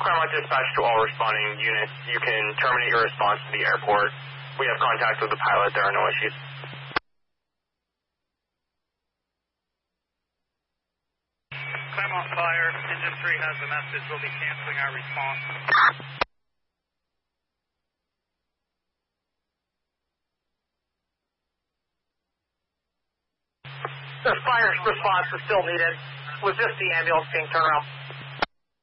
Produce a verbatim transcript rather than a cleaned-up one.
Claremont Dispatch to all responding units. You can terminate your response to the airport. We have contact with the pilot. There are no issues. Claremont Fire, Engine three has a message. We'll be canceling our response. The fire response is still needed. Was this the ambulance being turned around?